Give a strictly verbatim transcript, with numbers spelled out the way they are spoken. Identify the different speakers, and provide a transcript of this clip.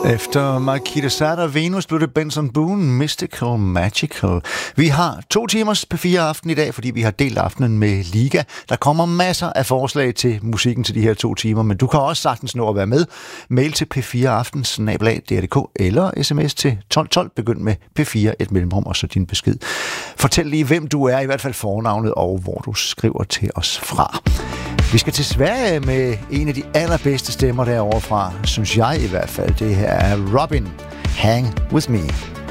Speaker 1: Efter Marquita Sata og Venus blev det Benson Boone, Mystical Magical. Vi har to timers P fire aften i dag, fordi vi har delt aftenen med Liga. Der kommer masser af forslag til musikken til de her to timer, men du kan også sagtens nå at være med. Mail til p fire aften snabel-a d r punktum d k eller sms til tolv tolv. Begynd med P fire, et mellemrum og så din besked. Fortæl lige, hvem du er, i hvert fald fornavnet, og hvor du skriver til os fra. Vi skal til Sverige med en af de allerbedste stemmer derovre fra, synes jeg i hvert fald. Det her er Robin, Hang With Me.